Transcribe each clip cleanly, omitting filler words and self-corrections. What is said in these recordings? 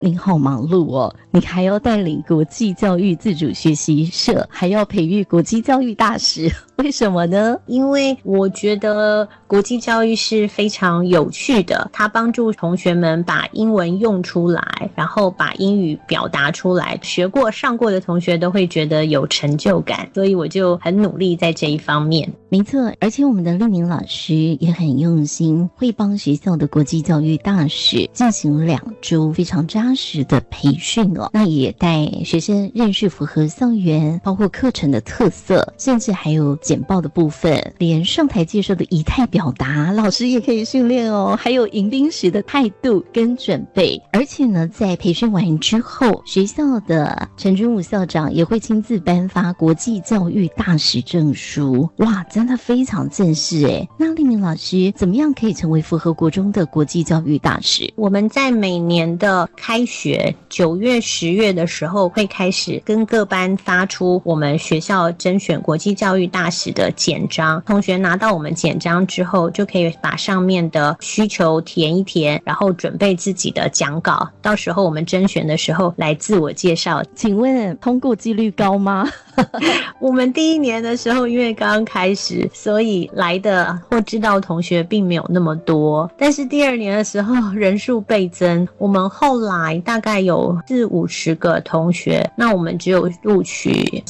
您好忙碌哦，你还要带领国际教育自主学习社，还要培育国际教育大使，为什么呢？ 因为我觉得国际教育是非常有趣的，它帮助同学们把英文用出来，然后把英语表达出来，学过上过的同学都会觉得有成就感，所以我就很努力在这一方面。 没错，而且我们的丽明老师也很用心，会帮学校的国际教育大使进行2周非常扎实的培训哦。那也带学生认识符合校园，包括课程的特色，甚至还有简报的部分，连上台介绍的仪态表达，老师也可以训练哦。还有迎宾时的态度跟准备。而且呢，在培训完之后，学校的陈君武校长也会亲自颁发国际教育大使证书。哇，真的非常正式耶。那丽明老师怎么样可以成为符合国中的国际教育大使？ 我们在每年的开学9月10月的时候会开始跟各班发出我们学校甄选国际教育大使的简章，同学拿到我们简章之后就可以把上面的需求填一填，然后准备自己的讲稿，到时候我们甄选的时候来自我介绍。 请问通过几率高吗？ 我们第1年的时候因为刚刚开始，所以来的或知道同学并没有那么多，但是第2年的时候人数倍增，我们后来大概有40-50个同学，那我们只有录取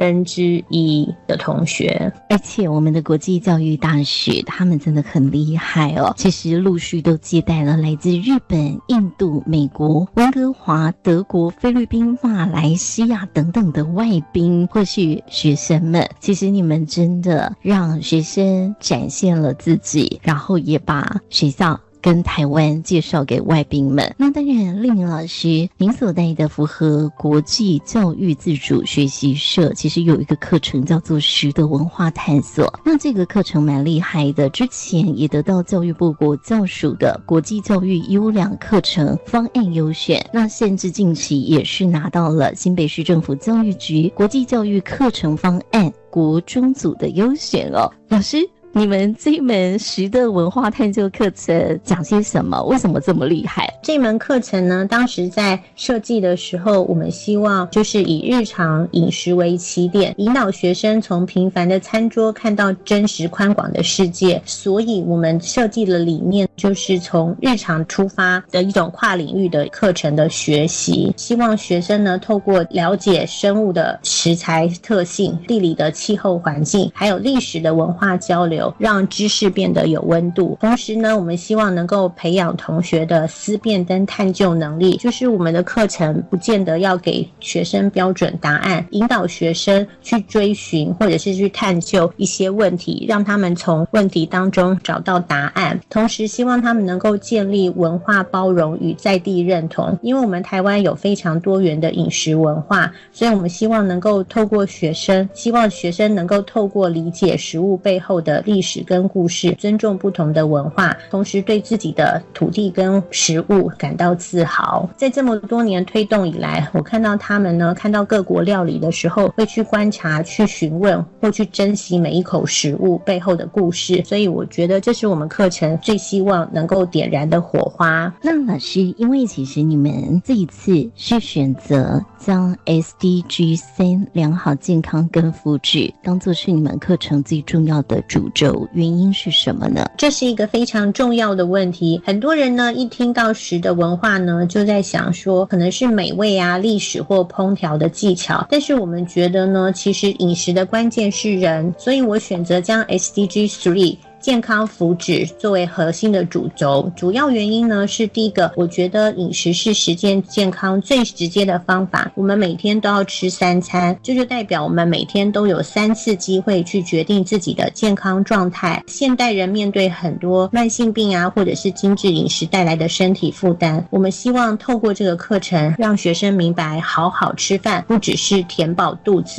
1/3的同学。 而且我们的国际教育大使他们真的很厉害哦，其实陆续都接待了来自日本、印度、美国、温哥华、德国、菲律宾、马来西亚等等的外宾或是学生们。其实你们真的让学生展现了自己，然后也把学校跟台湾介绍给外宾们。那当然，丽明老师您所带的符合国际教育自主学习社其实有一个课程叫做10的文化探索，那这个课程蛮厉害的，之前也得到教育部国教署的国际教育优良课程方案优选，那甚至近期也是拿到了新北市政府教育局国际教育课程方案国中组的优选哦。老师，你们这一门10的文化探究课程讲些什么？为什么这么厉害？ 这门课程呢，当时在设计的时候，我们希望就是以日常饮食为起点，引导学生从平凡的餐桌看到真实宽广的世界。所以我们设计的理念就是从日常出发的一种跨领域的课程的学习，希望学生呢透过了解生物的食材特性、地理的气候环境，还有历史的文化交流，让知识变得有温度。同时呢，我们希望能够培养同学的思辨跟探究能力，就是我们的课程不见得要给学生标准答案，引导学生去追寻或者是去探究一些问题，让他们从问题当中找到答案。同时希望他们能够建立文化包容与在地认同，因为我们台湾有非常多元的饮食文化，所以我们希望能够透过希望学生能够透过理解食物背后的历史跟故事，尊重不同的文化，同时对自己的土地跟食物感到自豪。在这么多年推动以来，我看到他们呢，看到各国料理的时候会去观察、去询问或去珍惜每一口食物背后的故事，所以我觉得这是我们课程最希望能够点燃的火花。 那老师，因为其实你们这一次是选择将 SDG 3良好健康跟福祉当作是你们课程最重要的主轴，原因是什么呢？ 这是一个非常重要的问题。很多人呢一听到10的文化呢，就在想说可能是美味啊、历史或烹调的技巧，但是我们觉得呢，其实饮食的关键是人，所以我选择将 SDG 3健康福祉作为核心的主轴。主要原因呢是第一个，我觉得饮食是实践健康最直接的方法。我们每天都要吃3餐，这就代表我们每天都有3次机会去决定自己的健康状态。现代人面对很多慢性病啊，或者是精致饮食带来的身体负担，我们希望透过这个课程让学生明白，好好吃饭不只是填饱肚子，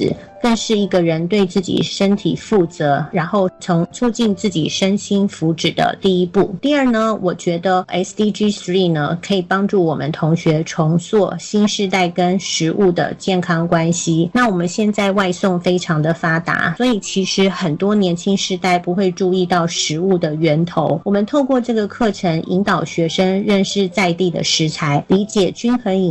更是一个人对自己身体负责，然后从促进自己身心福祉的第一步。第二呢，我觉得 SDG 3呢可以帮助我们同学重塑新世代跟食物的健康关系。那我们现在外送非常的发达，所以其实很多年轻世代不会注意到食物的源头。我们透过这个课程引导学生认识在地的食材，理解均衡饮